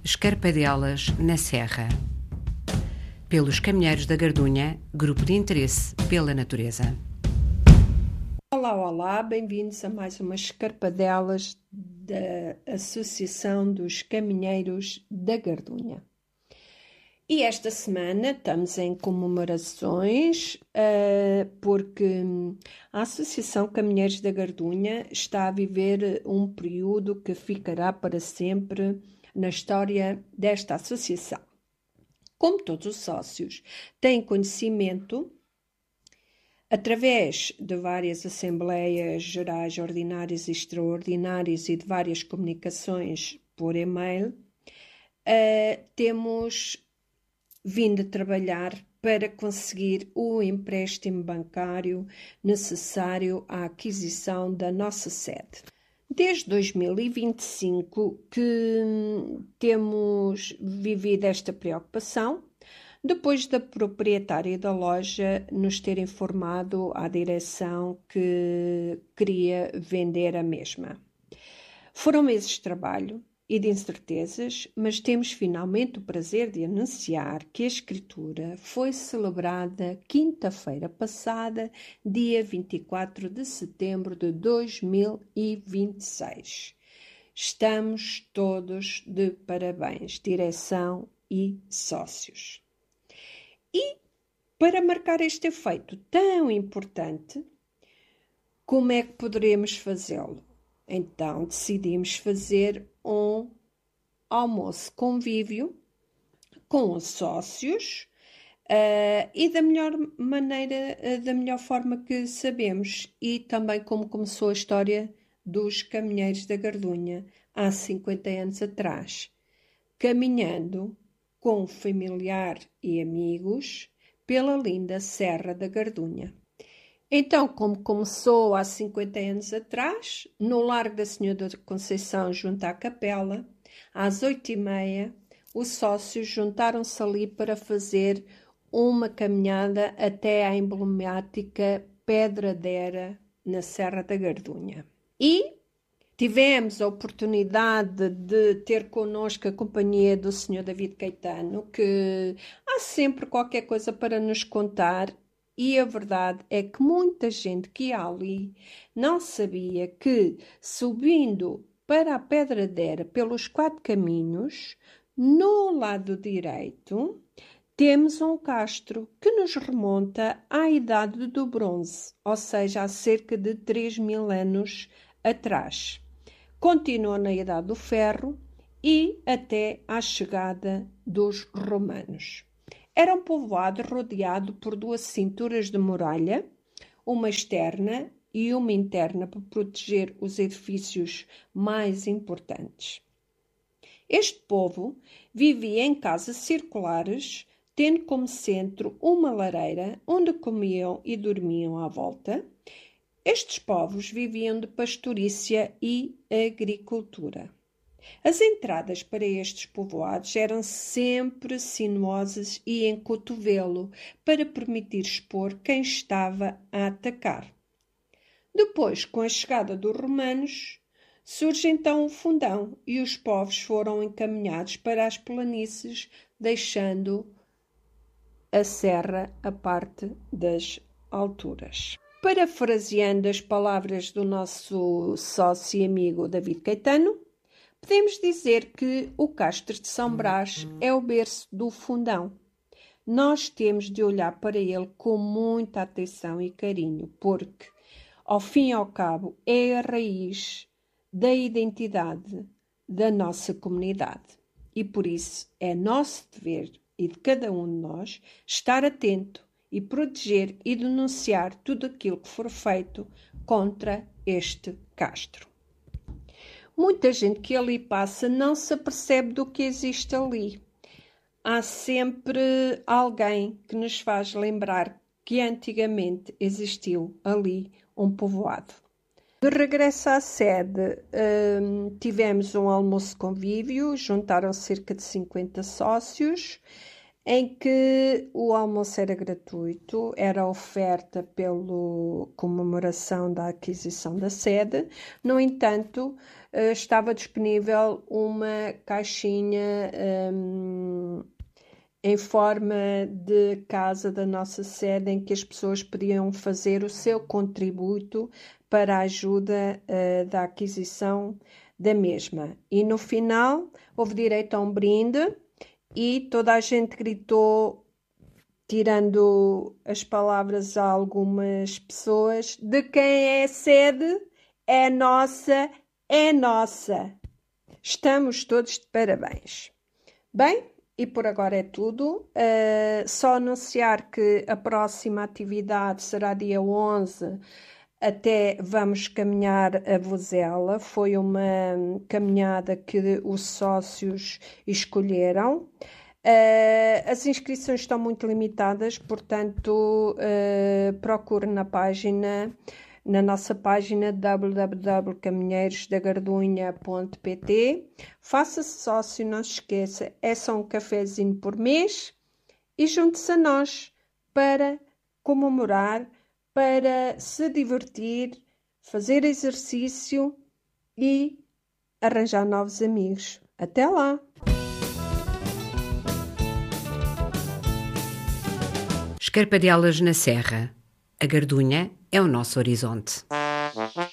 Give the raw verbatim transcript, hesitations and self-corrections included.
Escarpadelas na Serra. Pelos Caminheiros da Gardunha, Grupo de Interesse pela Natureza. Olá, olá, bem-vindos a mais umas Escarpadelas da Associação dos Caminheiros da Gardunha. E esta semana estamos em comemorações, uh, porque a Associação Caminheiros da Gardunha está a viver um período que ficará para sempre na história desta associação. Como todos os sócios têm conhecimento, através de várias assembleias gerais ordinárias e extraordinárias e de várias comunicações por e-mail, uh, temos vindo a trabalhar para conseguir o empréstimo bancário necessário à aquisição da nossa sede. Desde dois mil e vinte e cinco que temos vivido esta preocupação, depois da proprietária da loja nos ter informado à direção que queria vender a mesma. Foram meses de trabalho e de incertezas, mas temos finalmente o prazer de anunciar que a escritura foi celebrada quinta-feira passada, dia vinte e quatro de setembro de dois mil e vinte e seis. Estamos todos de parabéns, direção e sócios. E para marcar este efeito tão importante, como é que poderemos fazê-lo? Então decidimos fazer um almoço convívio com os sócios uh, e da melhor maneira, uh, da melhor forma que sabemos, e também como começou a história dos Caminheiros da Gardunha há cinquenta anos atrás, caminhando com familiar e amigos pela linda Serra da Gardunha. Então, como começou há cinquenta anos atrás, no Largo da Senhora da Conceição, junto à capela, às oito e meia, os sócios juntaram-se ali para fazer uma caminhada até à emblemática Pedradera, na Serra da Gardunha. E tivemos a oportunidade de ter connosco a companhia do senhor David Caetano, que há sempre qualquer coisa para nos contar. E a verdade é que muita gente que ia ali não sabia que, subindo para a Pedradera pelos quatro caminhos, no lado direito, temos um castro que nos remonta à Idade do Bronze, ou seja, há cerca de três mil anos atrás. Continua na Idade do Ferro e até à chegada dos romanos. Era um povoado rodeado por duas cinturas de muralha, uma externa e uma interna para proteger os edifícios mais importantes. Este povo vivia em casas circulares, tendo como centro uma lareira onde comiam e dormiam à volta. Estes povos viviam de pastorícia e agricultura. As entradas para estes povoados eram sempre sinuosas e em cotovelo, para permitir expor quem estava a atacar. Depois, com a chegada dos romanos, surge então o fundão e os povos foram encaminhados para as planícies, deixando a serra a parte das alturas. Parafraseando as palavras do nosso sócio e amigo David Caetano, podemos dizer que o Castro de São Brás é o berço do fundão. Nós temos de olhar para ele com muita atenção e carinho, porque, ao fim e ao cabo, é a raiz da identidade da nossa comunidade. E por isso é nosso dever e de cada um de nós estar atento e proteger e denunciar tudo aquilo que for feito contra este castro. Muita gente que ali passa não se apercebe do que existe ali. Há sempre alguém que nos faz lembrar que antigamente existiu ali um povoado. De regresso à sede, hum, tivemos um almoço convívio, juntaram cerca de cinquenta sócios, em que o almoço era gratuito, era oferta pela comemoração da aquisição da sede. No entanto, uh, estava disponível uma caixinha um, em forma de casa da nossa sede, em que as pessoas podiam fazer o seu contributo para a ajuda uh, da aquisição da mesma. E no final houve direito a um brinde e toda a gente gritou, tirando as palavras a algumas pessoas, de quem é a sede, é nossa, é nossa. Estamos todos de parabéns. Bem, e por agora é tudo. Uh, só anunciar que a próxima atividade será dia onze, até vamos caminhar a Vozela. Foi uma caminhada que os sócios escolheram. Uh, as inscrições estão muito limitadas, portanto, uh, procure na página, na nossa página w w w ponto caminheiros da gardunha ponto p t. Faça-se sócio, não se esqueça, é só um cafezinho por mês e junte-se a nós para comemorar, para se divertir, fazer exercício e arranjar novos amigos. Até lá! Escarpadelas na Serra. A Gardunha é o nosso horizonte.